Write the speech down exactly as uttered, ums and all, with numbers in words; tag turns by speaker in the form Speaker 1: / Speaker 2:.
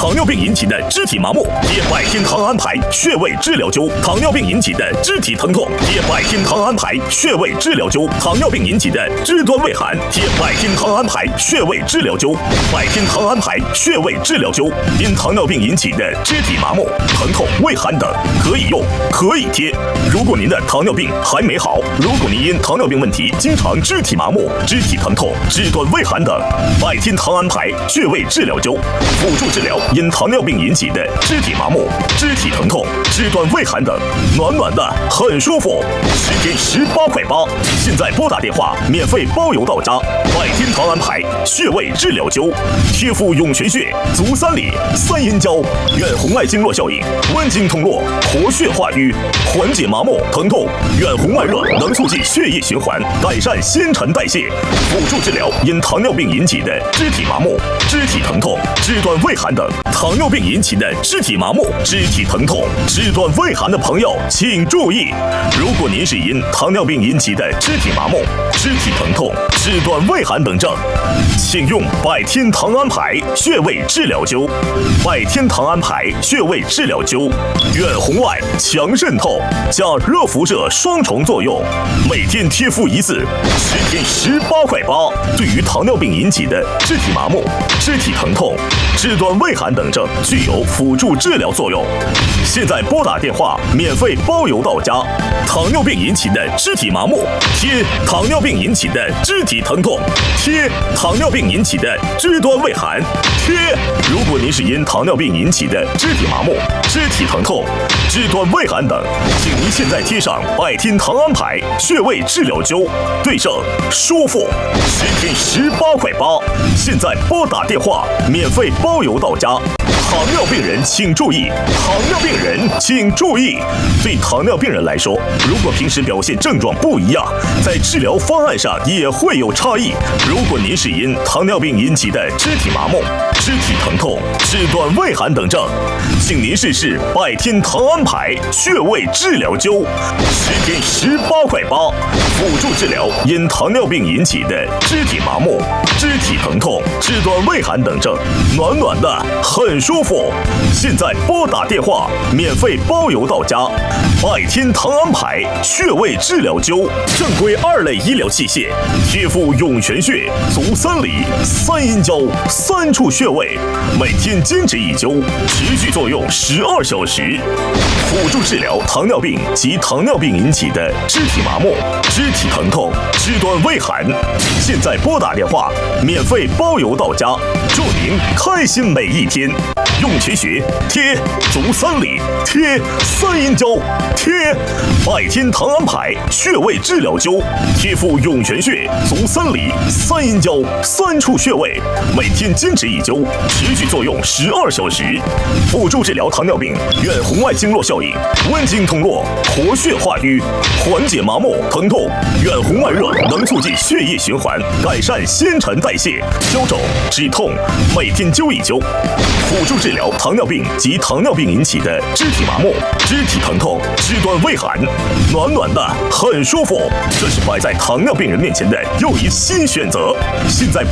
Speaker 1: 糖尿病引起的肢体麻木，贴百天糖安牌穴位治疗灸；糖尿病引起的肢体疼痛，贴百天糖安牌穴位治疗灸；糖尿病引起的肢端畏寒，贴百天糖安牌穴位治疗灸。百天糖安牌穴位治疗灸，因糖尿病引起的肢体麻木、疼痛、畏寒等，可以用，可以贴。如果您的糖尿病还没好，如果您因糖尿病问题经常肢体麻木、肢体疼痛、肢端畏寒等，百天糖安牌穴位治疗灸，辅助治疗因糖尿病引起的肢体麻木、肢体疼痛、肢端畏寒等，暖暖的很舒服。十天十八块八，现在拨打电话免费包邮到家。百天糖安牌穴位治疗灸，贴敷涌泉穴、足三里、三阴交，远红外经络效应，温经通络，活血化瘀，缓解麻木疼痛，远红外热能促进血液循环，改善新陈代谢，辅助治疗因糖尿病引起的肢体麻木、肢体疼痛、肢端畏寒等。糖尿病引起的肢体麻木、肢体疼痛、肢端畏寒的朋友，请注意，如果您是因糖尿病引起的肢体麻木、肢体疼痛、肢端畏寒等症，请用百天糖安牌穴位治疗灸。百天糖安牌穴位治疗灸，远红外、强渗透加热辐射双重作用，每天贴敷一次，十天十八块八。对于糖尿病引起的肢体麻木、肢体疼痛、肢端畏寒等症，具有辅助治疗作用。现在拨打电话免费包邮到家。糖尿病引起的肢体麻木，贴糖尿病引起的肢体疼痛，贴糖尿病引起的肢端畏寒，贴。如果您是因糖尿病引起的肢体麻木、肢体疼痛、肢端畏寒等，请您现在贴上百天糖安牌穴位治疗灸，对症舒服，十天十八块八。现在拨打电话免费包邮到家。糖尿病人请注意，糖尿病人请注意。对糖尿病人来说，如果平时表现症状不一样，在治疗方案上也会有差异。如果您是因糖尿病引起的肢体麻木、肢体疼痛、肢端畏寒等症，请您试试百天糖安牌穴位治疗灸，十天十八块八，辅助治疗因糖尿病引起的肢体麻木、肢体疼痛、肢端畏寒等症，暖暖的很舒服。现在拨打电话免费包邮到家。百天糖安牌穴位治疗灸，正规二类医疗器械，贴敷涌泉穴、足三里、三阴交三处穴位，每天坚持一灸，持续作用十二小时，辅助治疗糖尿病及糖尿病引起的肢体麻木、肢体疼痛、肢端畏寒。现在拨打电话免费包邮到家，祝您开心每一天。涌泉穴贴，足三里贴，三阴交贴，百天糖安牌穴位治疗灸，贴敷涌泉穴、足三里、三阴交三处穴位，每天坚持一灸，持续作用十二小时，辅助治疗糖尿病远红外经络效应，温经通络，活血化瘀，缓解麻木疼痛，远红外热能促进血液循环，改善新陈代谢，消肿止痛，每天灸一灸，辅助治疗糖尿病及糖尿病引起的肢体麻木、肢体疼痛、肢端畏寒，暖暖的很舒服。这是摆在糖尿病人面前的又一新选择。现在